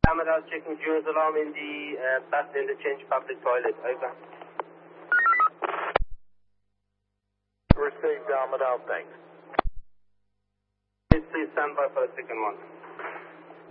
Ahmedabad checking June's alarm in the bus interchange public toilet. Over. Received Ahmedabad, thanks. Please stand by for the second one.